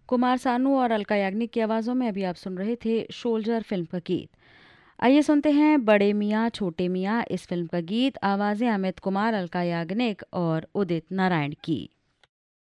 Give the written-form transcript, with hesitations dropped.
कुमार सानू और अलका याग्निक की आवाज़ों में अभी आप सुन रहे थे शोल्जर फिल्म का गीत। आइए सुनते हैं बड़े मियाँ छोटे मियाँ इस फिल्म का गीत। आवाज़ें अमित कुमार, अलका याग्निक और उदित नारायण की।